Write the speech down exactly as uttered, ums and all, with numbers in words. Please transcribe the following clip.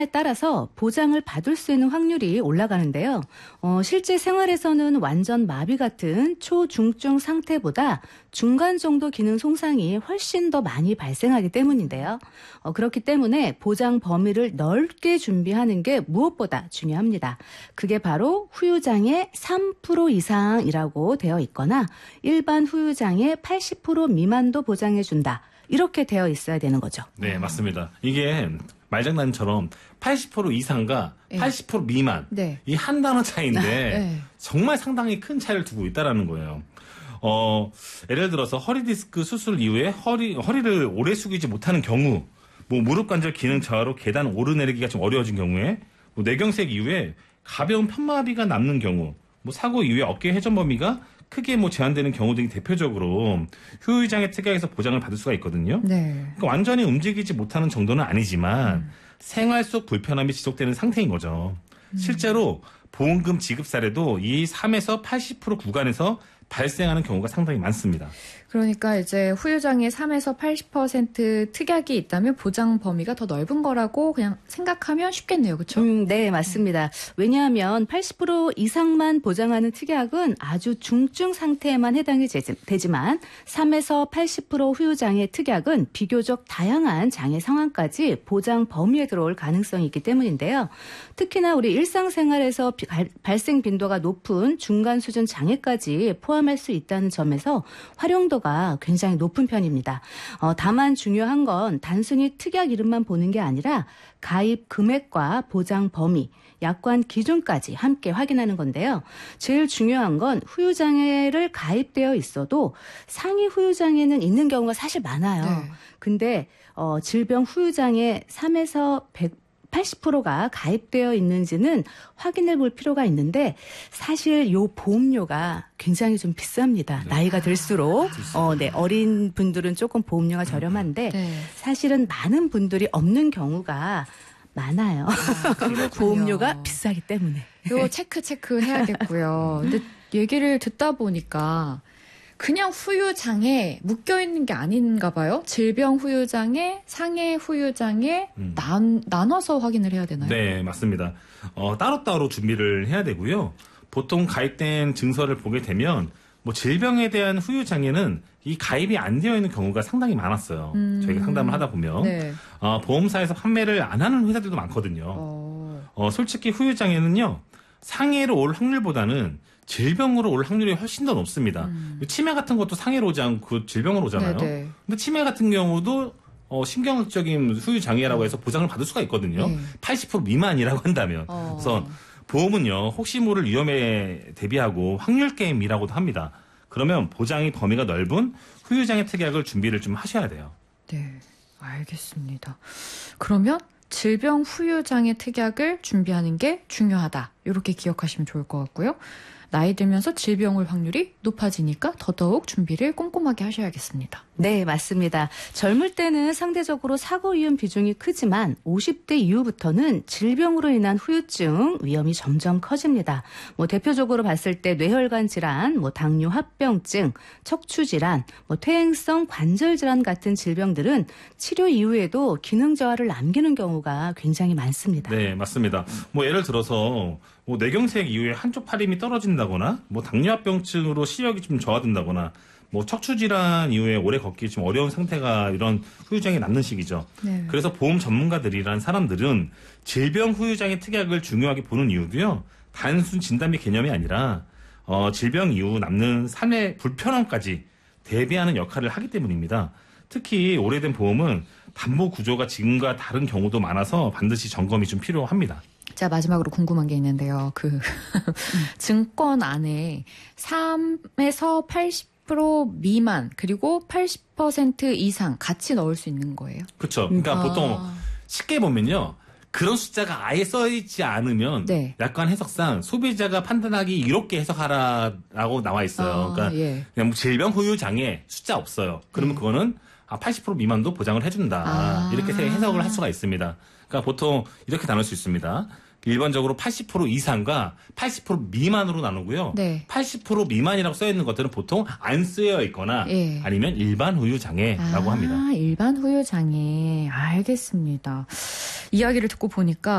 따라서 보장을 받을 수 있는 확률이 올라가는데요. 어, 실제 생활에서는 완전 마비 같은 초중증 상태보다 중간 정도 기능 손상이 훨씬 더 많이 발생하기 때문인데요. 어, 그렇기 때문에 보장 범위를 넓게 준비하는 게 무엇보다 중요합니다. 그게 바로 후유장애 삼 퍼센트 이상이라고 되어 있거나 일반 후유장애 팔십 퍼센트 미만도 보장해준다. 이렇게 되어 있어야 되는 거죠. 네, 맞습니다. 이게 말장난처럼 팔십 퍼센트 이상과 네. 팔십 퍼센트 미만 네. 이 한 단어 차이인데 네. 정말 상당히 큰 차이를 두고 있다는 거예요. 어, 예를 들어서 허리 디스크 수술 이후에 허리, 허리를 오래 숙이지 못하는 경우, 뭐 무릎 관절 기능 저하로 계단 오르내리기가 좀 어려워진 경우에, 뭐 뇌경색 이후에 가벼운 편마비가 남는 경우, 뭐 사고 이후에 어깨 회전 범위가 크게 뭐 제한되는 경우 등이 대표적으로 후유장애 특약에서 보장을 받을 수가 있거든요. 네. 그러니까 완전히 움직이지 못하는 정도는 아니지만 음. 생활 속 불편함이 지속되는 상태인 거죠. 음. 실제로 보험금 지급 사례도 이 삼에서 팔십 퍼센트 구간에서 발생하는 경우가 상당히 많습니다. 그러니까 이제 후유장애 삼에서 팔십 퍼센트 특약이 있다면 보장 범위가 더 넓은 거라고 그냥 생각하면 쉽겠네요. 그렇죠? 음, 네, 맞습니다. 왜냐하면 팔십 퍼센트 이상만 보장하는 특약은 아주 중증 상태에만 해당이 되지만 삼에서 팔십 퍼센트 후유장애 특약은 비교적 다양한 장애 상황까지 보장 범위에 들어올 가능성이 있기 때문인데요. 특히나 우리 일상생활에서 비, 발, 발생 빈도가 높은 중간 수준 장애까지 포함할 수 있다는 점에서 활용도 가 굉장히 높은 편입니다. 어, 다만 중요한 건 단순히 특약 이름만 보는 게 아니라 가입 금액과 보장 범위, 약관 기준까지 함께 확인하는 건데요. 제일 중요한 건 후유장애를 가입되어 있어도 상위 후유장애는 있는 경우가 사실 많아요. 네. 근데 어, 질병 후유장애 삼에서 백 팔십 퍼센트가 가입되어 있는지는 확인해 볼 필요가 있는데 사실 요 보험료가 굉장히 좀 비쌉니다. 네. 나이가 들수록 어, 네, 어린 분들은 조금 보험료가 저렴한데 네. 사실은 많은 분들이 없는 경우가 많아요. 아, 보험료가 비싸기 때문에. 요 체크 체크 해야겠고요. 근데 얘기를 듣다 보니까 그냥 후유장애 묶여있는 게 아닌가 봐요. 질병 후유장애, 상해 후유장애 음. 난, 나눠서 확인을 해야 되나요? 네, 맞습니다. 어, 따로따로 준비를 해야 되고요. 보통 가입된 증서를 보게 되면 뭐 질병에 대한 후유장애는 이 가입이 안 되어 있는 경우가 상당히 많았어요. 음. 저희가 상담을 하다 보면. 네. 어, 보험사에서 판매를 안 하는 회사들도 많거든요. 어. 어, 솔직히 후유장애는요. 상해로 올 확률보다는 질병으로 올 확률이 훨씬 더 높습니다. 음. 치매 같은 것도 상해로 오지 않고 질병으로 오잖아요. 네네. 근데 치매 같은 경우도 어, 심경학적인 후유장애라고 해서 보장을 받을 수가 있거든요. 네. 팔십 퍼센트 미만이라고 한다면. 어. 그래서 보험은요. 혹시 모를 위험에 대비하고 확률 게임이라고도 합니다. 그러면 보장의 범위가 넓은 후유장애 특약을 준비를 좀 하셔야 돼요. 네, 알겠습니다. 그러면 질병 후유장애 특약을 준비하는 게 중요하다. 이렇게 기억하시면 좋을 것 같고요. 나이 들면서 질병 올 확률이 높아지니까 더더욱 준비를 꼼꼼하게 하셔야겠습니다. 네, 맞습니다. 젊을 때는 상대적으로 사고 위험 비중이 크지만 오십 대 이후부터는 질병으로 인한 후유증 위험이 점점 커집니다. 뭐 대표적으로 봤을 때 뇌혈관 질환, 뭐 당뇨 합병증, 척추 질환, 뭐 퇴행성 관절 질환 같은 질병들은 치료 이후에도 기능 저하를 남기는 경우가 굉장히 많습니다. 네, 맞습니다. 뭐 예를 들어서 뭐 뇌경색 이후에 한쪽 팔 힘이 떨어진다거나 뭐 당뇨합병증으로 시력이 좀 저하된다거나 뭐 척추질환 이후에 오래 걷기 좀 어려운 상태가 이런 후유장애 남는 시기죠. 네. 그래서 보험 전문가들이란 사람들은 질병 후유장애 특약을 중요하게 보는 이유도요. 단순 진단 및 개념이 아니라 어, 질병 이후 남는 삶의 불편함까지 대비하는 역할을 하기 때문입니다. 특히 오래된 보험은 담보 구조가 지금과 다른 경우도 많아서 반드시 점검이 좀 필요합니다. 자, 마지막으로 궁금한 게 있는데요. 그 증권 안에 삼에서 팔십 퍼센트 미만 그리고 팔십 퍼센트 이상 같이 넣을 수 있는 거예요? 그렇죠. 그러니까 아. 보통 쉽게 보면요. 그런 숫자가 아예 써있지 않으면 네. 약관 해석상 소비자가 판단하기 이렇게 해석하라라고 나와 있어요. 아, 그러니까 예. 그냥 뭐 질병 후유장애 숫자 없어요. 그러면 네. 그거는 아, 팔십 퍼센트 미만도 보장을 해준다. 아. 이렇게 해석을 할 수가 있습니다. 그러니까 보통 이렇게 나눌 수 있습니다. 일반적으로 팔십 퍼센트 이상과 팔십 퍼센트 미만으로 나누고요. 네. 팔십 퍼센트 미만이라고 써 있는 것들은 보통 안 쓰여 있거나 예. 아니면 일반 후유장애라고 아, 합니다. 일반 후유장애. 알겠습니다. 이야기를 듣고 보니까